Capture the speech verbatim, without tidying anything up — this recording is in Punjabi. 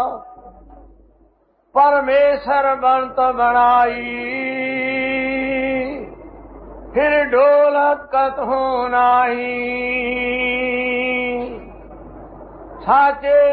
परमेश्वर बनत बनाई, फिर ढोलक कतहु नाही। साचे